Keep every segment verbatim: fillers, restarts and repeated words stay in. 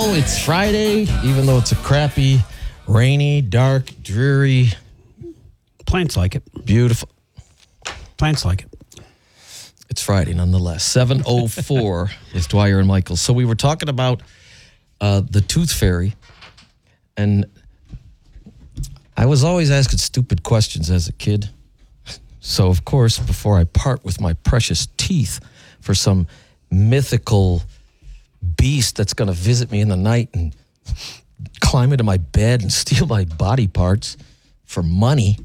know it's Friday, even though it's a crappy, rainy, dark, dreary. Plants like it. Beautiful. Plants like it. It's Friday nonetheless. seven oh four is Dwyer and Michael. So we were talking about uh, the Tooth Fairy, and I was always asking stupid questions as a kid. So, of course, before I part with my precious teeth for some mythical beast that's going to visit me in the night and climb into my bed and steal my body parts for money,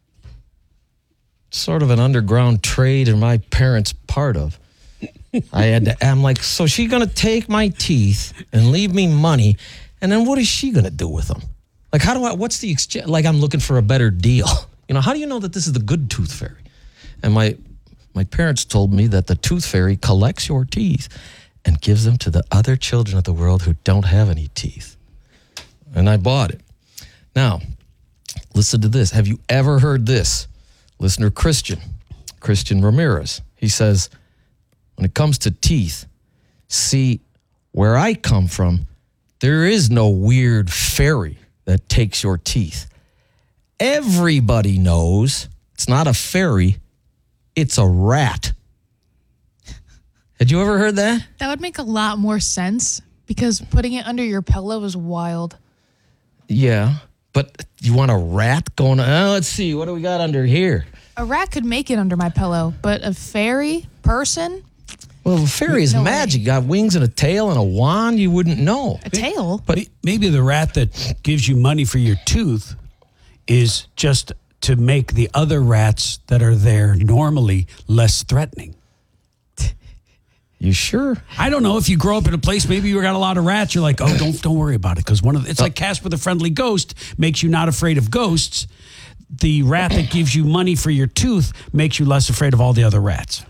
sort of an underground trade and my parents part of. I had to, I'm like, so she going to take my teeth and leave me money, and then what is she going to do with them? Like, how do I, what's the exchange? Like, I'm looking for a better deal. You know, how do you know that this is the good Tooth Fairy? And my my parents told me that the Tooth Fairy collects your teeth and gives them to the other children of the world who don't have any teeth. And I bought it. Now, listen to this. Have you ever heard this? Listener Christian, Christian Ramirez, he says, when it comes to teeth, see, where I come from, there is no weird fairy that takes your teeth. Everybody knows it's not a fairy, it's a rat. Had you ever heard that? That would make a lot more sense because putting it under your pillow is wild. Yeah, but you want a rat going, oh, let's see, what do we got under here? A rat could make it under my pillow, but a fairy person? Well, a fairy is No magic. way. Got wings and a tail and a wand, you wouldn't know. A tail? But maybe the rat that gives you money for your tooth is just to make the other rats that are there normally less threatening. You sure? I don't know. If you grow up in a place, maybe you got a lot of rats. You're like, oh, don't don't worry about it, because one of the, it's like Casper the Friendly Ghost makes you not afraid of ghosts. The rat that gives you money for your tooth makes you less afraid of all the other rats.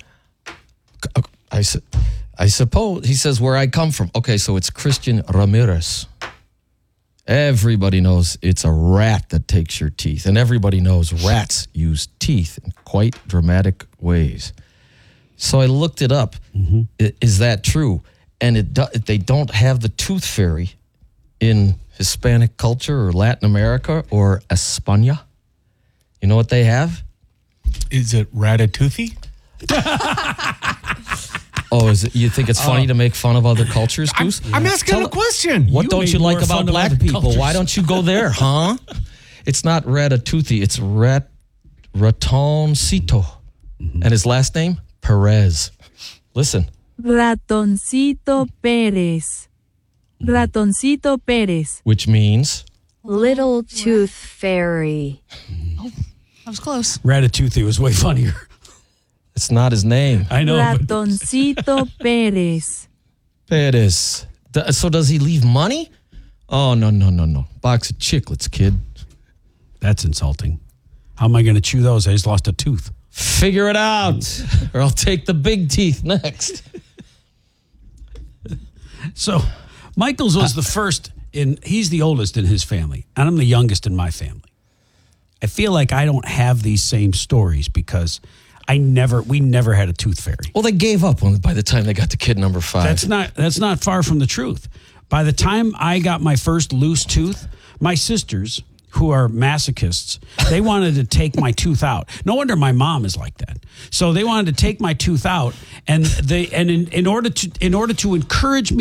I, su- I suppose. He says, where I come from. Okay, so it's Christian Ramirez. Everybody knows it's a rat that takes your teeth. And everybody knows rats use teeth in quite dramatic ways. So I looked it up. Mm-hmm. I- Is that true? And it do- they don't have the Tooth Fairy in Hispanic culture or Latin America or España. You know what they have? Is it Ratatouille? Oh, is it? You think it's funny uh, to make fun of other cultures, Goose? I'm, I'm asking Tell, a question. What You don't made you like more fun about of black other people? cultures. Why don't you go there, huh? It's not Ratatouille. It's Rat Ratoncito. Mm-hmm. And his last name? Perez. Listen. Ratoncito Pérez. Ratoncito Pérez. Which means? Little Tooth Fairy. Oh, that was close. Ratatouille was way funnier. It's not his name. I know. but- Ratoncito Pérez. Perez. D- So does he leave money? Oh, no, no, no, no. Box of chiclets, kid. That's insulting. How am I going to chew those? I just lost a tooth. Figure it out, or I'll take the big teeth next. So Michael's was the first in, he's the oldest in his family, and I'm the youngest in my family. I feel like I don't have these same stories because I never, we never had a tooth fairy. Well, they gave up when, by the time they got to kid number five. That's not, that's not far from the truth. By the time I got my first loose tooth, my sisters, who are masochists, they wanted to take my tooth out. No wonder my mom is like that. So they wanted to take my tooth out, and they and in, in order to in order to encourage me